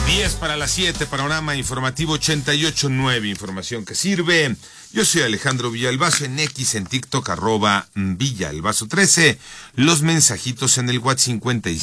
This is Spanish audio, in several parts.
10 para las 7, panorama informativo 88.9, información que sirve. Yo soy Alejandro Villalbazo, en X, en TikTok, @Villalbazo13. Los mensajitos en el WhatsApp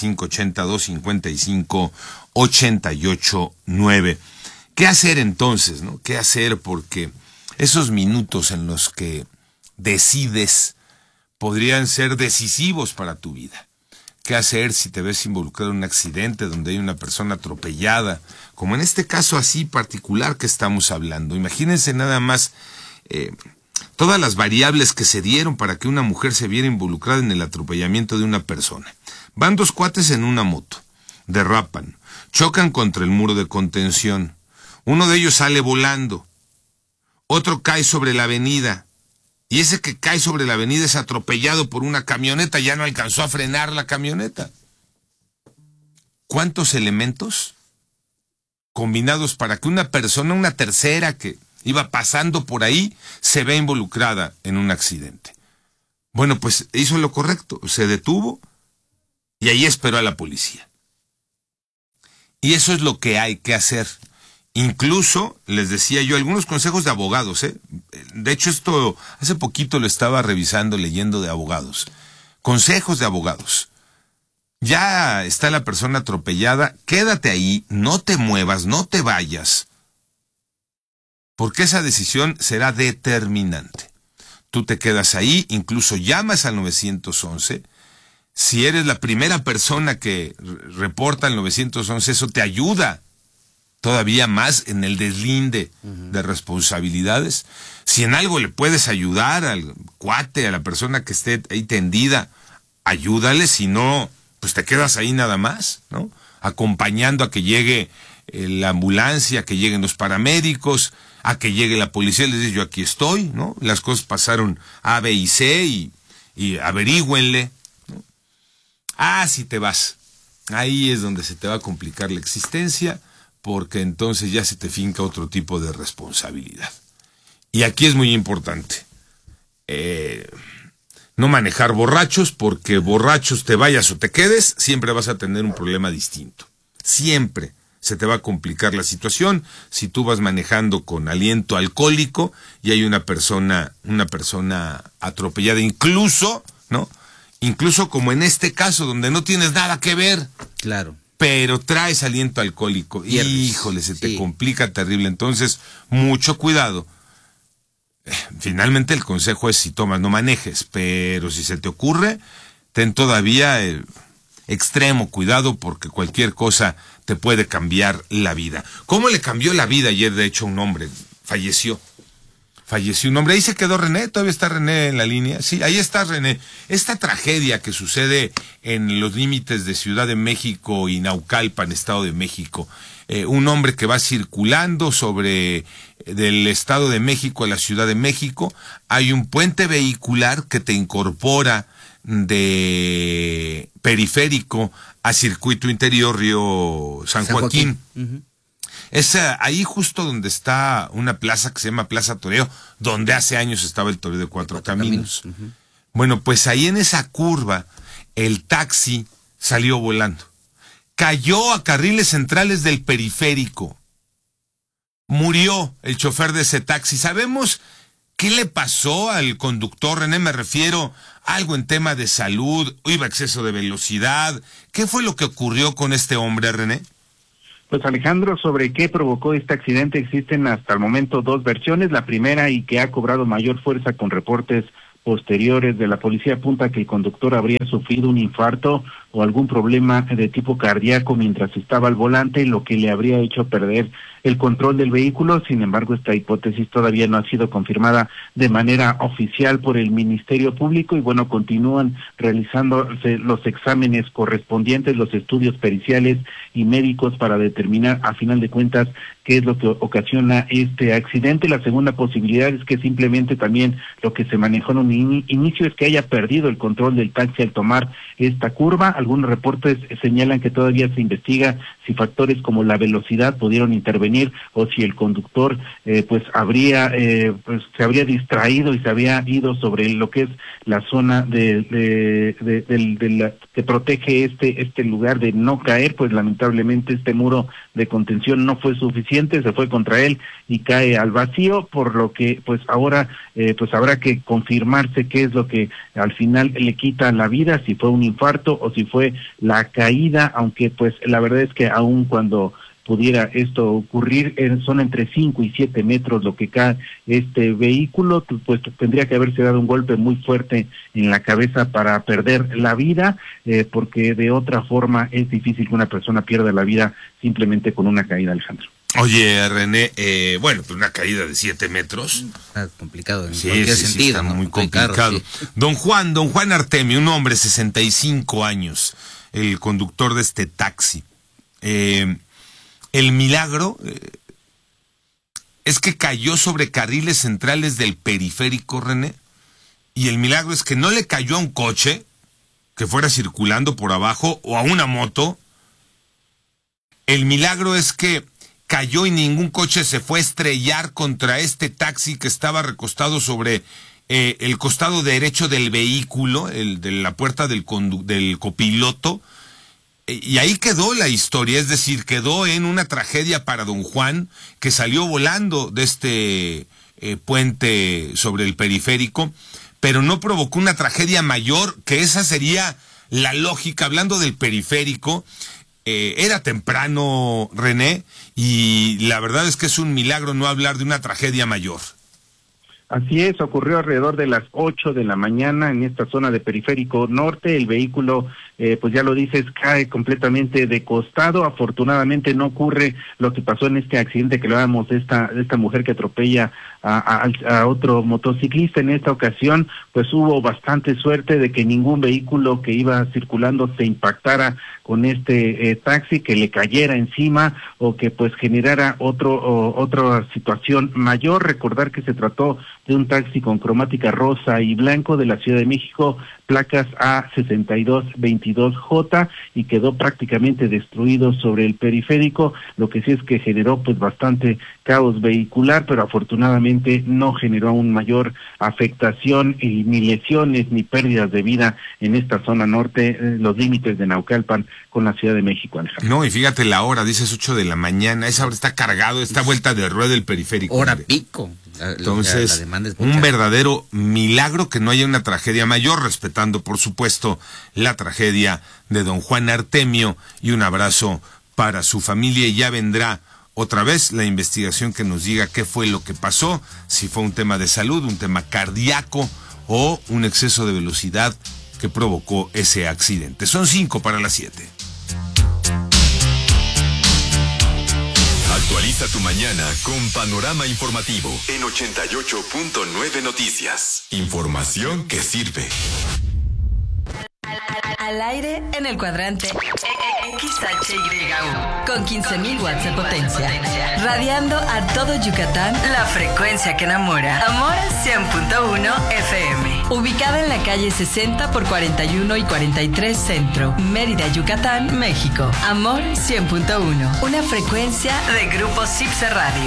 5582558889. ¿Qué hacer entonces, no? ¿Qué hacer? Porque esos minutos en los que decides podrían ser decisivos para tu vida. ¿Qué hacer si te ves involucrado en un accidente donde hay una persona atropellada? Como en este caso así particular que estamos hablando. Imagínense nada más todas las variables que se dieron para que una mujer se viera involucrada en el atropellamiento de una persona. Van dos cuates en una moto, derrapan, chocan contra el muro de contención. Uno de ellos sale volando, otro cae sobre la avenida. Y ese que cae sobre la avenida es atropellado por una camioneta, ya no alcanzó a frenar la camioneta. ¿Cuántos elementos combinados para que una persona, una tercera que iba pasando por ahí, se vea involucrada en un accidente? Bueno, pues hizo lo correcto, se detuvo y ahí esperó a la policía. Y eso es lo que hay que hacer. Incluso, les decía yo, algunos consejos de abogados, De hecho, esto hace poquito lo estaba revisando, leyendo de abogados. Consejos de abogados. Ya está la persona atropellada, quédate ahí, no te muevas, no te vayas. Porque esa decisión será determinante. Tú te quedas ahí, incluso llamas al 911. Si eres la primera persona que reporta al 911, eso te ayuda todavía más en el deslinde de responsabilidades. Si en algo le puedes ayudar al cuate, a la persona que esté ahí tendida, ayúdale, si no, pues te quedas ahí nada más, ¿no? Acompañando a que llegue la ambulancia, a que lleguen los paramédicos, a que llegue la policía, les dice yo aquí estoy, ¿no? Las cosas pasaron A, B y C y averígüenle, ¿no? Si te vas, ahí es donde se te va a complicar la existencia, porque entonces ya se te finca otro tipo de responsabilidad. Y aquí es muy importante no manejar borrachos, porque borrachos te vayas o te quedes, siempre vas a tener un problema distinto. Siempre se te va a complicar la situación si tú vas manejando con aliento alcohólico y hay una persona atropellada, incluso, ¿no? Incluso como en este caso, donde no tienes nada que ver. Claro. Pero traes aliento alcohólico. Híjole, se te complica terrible. Entonces, mucho cuidado. Finalmente el consejo es: si tomas, no manejes. Pero si se te ocurre, ten todavía extremo cuidado, porque cualquier cosa te puede cambiar la vida. ¿Cómo le cambió la vida ayer, de hecho, a un hombre? Falleció un hombre. Ahí se quedó René. ¿Todavía está René en la línea? Sí, ahí está René. Esta tragedia que sucede en los límites de Ciudad de México y Naucalpan, Estado de México. Un hombre que va circulando del Estado de México a la Ciudad de México. Hay un puente vehicular que te incorpora de periférico a circuito interior Río San Joaquín. Uh-huh. Es ahí justo donde está una plaza que se llama Plaza Toreo, donde hace años estaba el Toreo de Cuatro Caminos. Uh-huh. Bueno, pues ahí en esa curva, el taxi salió volando. Cayó a carriles centrales del periférico. Murió el chofer de ese taxi. ¿Sabemos qué le pasó al conductor, René? Me refiero a algo en tema de salud, iba a exceso de velocidad. ¿Qué fue lo que ocurrió con este hombre, René? Pues Alejandro, sobre qué provocó este accidente existen hasta el momento dos versiones. La primera, y que ha cobrado mayor fuerza con reportes posteriores de la policía, apunta que el conductor habría sufrido un infarto o algún problema de tipo cardíaco mientras estaba al volante, lo que le habría hecho perder el control del vehículo. Sin embargo, esta hipótesis todavía no ha sido confirmada de manera oficial por el Ministerio Público y bueno, continúan realizándose los exámenes correspondientes, los estudios periciales y médicos para determinar a final de cuentas qué es lo que ocasiona este accidente. La segunda posibilidad es que simplemente también lo que se manejó en un inicio es que haya perdido el control del taxi al tomar esta curva. Algunos reportes señalan que todavía se investiga si factores como la velocidad pudieron intervenir o si el conductor se habría distraído y se había ido sobre lo que es la zona que protege este lugar de no caer. Pues lamentablemente este muro de contención no fue suficiente, se fue contra él y cae al vacío, por lo que pues ahora habrá que confirmarse qué es lo que al final le quita la vida, si fue un infarto o si fue la caída, aunque pues la verdad es que aun cuando pudiera esto ocurrir, son entre 5 y 7 metros lo que cae este vehículo, pues tendría que haberse dado un golpe muy fuerte en la cabeza para perder la vida, porque de otra forma es difícil que una persona pierda la vida simplemente con una caída, Alejandro. Oye, René, pues una caída de 7 metros. Está complicado en cualquier sentido. Está muy complicado. Carro, sí. Don Juan Artemio, un hombre, 65 años, el conductor de este taxi. El milagro es que cayó sobre carriles centrales del periférico, René, y el milagro es que no le cayó a un coche que fuera circulando por abajo o a una moto. El milagro es que cayó y ningún coche se fue a estrellar contra este taxi que estaba recostado sobre el costado derecho del vehículo, de la puerta del copiloto. Y ahí quedó la historia, es decir, quedó en una tragedia para don Juan, que salió volando de este puente sobre el periférico, pero no provocó una tragedia mayor, que esa sería la lógica. Hablando del periférico, era temprano, René, y la verdad es que es un milagro no hablar de una tragedia mayor. Así es, ocurrió alrededor de las 8 de la mañana en esta zona de Periférico Norte. El vehículo, pues ya lo dices, cae completamente de costado. Afortunadamente no ocurre lo que pasó en este accidente que hablábamos de esta mujer que atropella a otro motociclista. En esta ocasión, pues hubo bastante suerte de que ningún vehículo que iba circulando se impactara con este taxi, que le cayera encima o que pues generara otra situación mayor. Recordar que se trató de un taxi con cromática rosa y blanco de la Ciudad de México, placas A6222J, y quedó prácticamente destruido sobre el periférico. Lo que sí es que generó pues bastante caos vehicular, pero afortunadamente no generó aún mayor afectación y ni lesiones ni pérdidas de vida en esta zona norte, los límites de Naucalpan con la Ciudad de México, Alejandro. No, y fíjate la hora, dices 8 de la mañana, esa hora está cargado, esta vuelta de rueda del periférico. Hora pico. Entonces, un verdadero milagro que no haya una tragedia mayor, respetando por supuesto la tragedia de don Juan Artemio, y un abrazo para su familia. Y ya vendrá otra vez la investigación que nos diga qué fue lo que pasó, si fue un tema de salud, un tema cardíaco o un exceso de velocidad que provocó ese accidente. Son 5:07. Actualiza tu mañana con Panorama Informativo en 88.9 Noticias. Información que sirve. Al aire en el cuadrante XHYU con 15.000 watts de potencia, radiando a todo Yucatán, la frecuencia que enamora. Amor 100.1 FM, ubicada en la calle 60 por 41 y 43 Centro, Mérida, Yucatán, México. Amor 100.1, una frecuencia de Grupo Cipse Radio.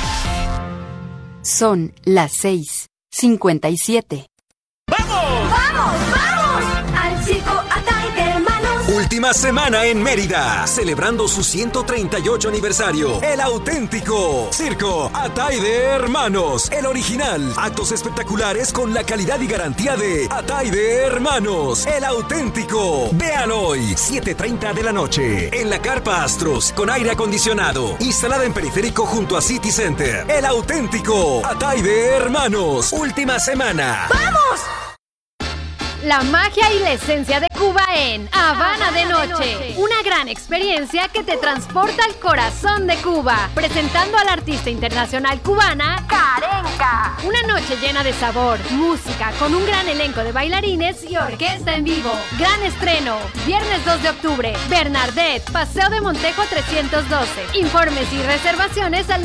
Son las 6:57. ¡Vamos! ¡Vamos! ¡Vamos! ¡Al circo Atay de Hermanos! Última semana en Mérida, celebrando su 138 aniversario. El auténtico Circo Atay de Hermanos, el original. Actos espectaculares con la calidad y garantía de Atay de Hermanos, el auténtico. Vean hoy, 7:30 de la noche, en la Carpa Astros, con aire acondicionado, instalada en Periférico junto a City Center. El auténtico Atay de Hermanos, última semana. ¡Vamos! la magia y la esencia de Cuba en Habana de Noche. Una gran experiencia que te transporta al corazón de Cuba. Presentando a la artista internacional cubana, Karenka. Una noche llena de sabor, música, con un gran elenco de bailarines y orquesta en vivo. Gran estreno, viernes 2 de octubre, Bernardet, Paseo de Montejo 312. Informes y reservaciones al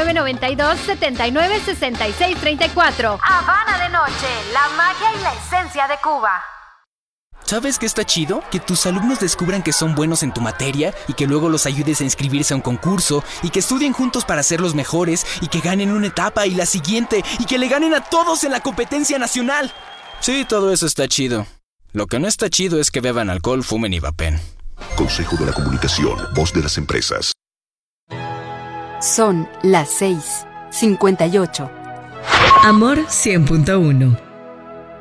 9992-796634. Habana de Noche, la magia y la esencia de Cuba. ¿Sabes qué está chido? Que tus alumnos descubran que son buenos en tu materia y que luego los ayudes a inscribirse a un concurso y que estudien juntos para ser los mejores y que ganen una etapa y la siguiente y que le ganen a todos en la competencia nacional. Sí, todo eso está chido. Lo que no está chido es que beban alcohol, fumen y vapen. Consejo de la Comunicación, voz de las empresas. Son las 6:58. Amor 100.1